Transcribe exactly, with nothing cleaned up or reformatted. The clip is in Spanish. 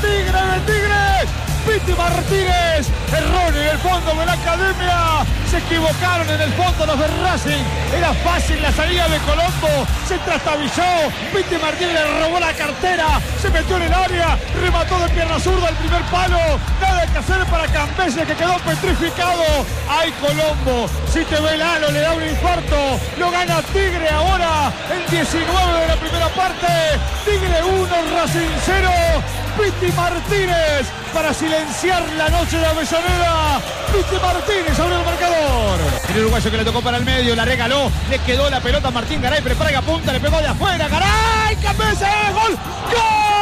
Tigre de Tigre. Piti Martínez, error en el fondo de la academia. Se equivocaron en el fondo los de Racing. Era fácil la salida de Colombo. Se trastabilló. Piti Martínez le robó la cartera. Se metió en el área. Remató de pierna zurda el primer palo. Nada que hacer para Cambese, que quedó petrificado. ¡Ay, Colombo! Si te ve Lalo, le da un infarto. Lo gana Tigre ahora en diecinueve de la primera parte. Tigre uno, Racing cero. Piti Martínez para silenciar la noche de Avellaneda. Piti Martínez abrió el marcador. El uruguayo que le tocó para el medio, la regaló, le quedó la pelota a Martín Garay, prepara y apunta, le pegó de afuera, Garay, Cambese, gol, gol.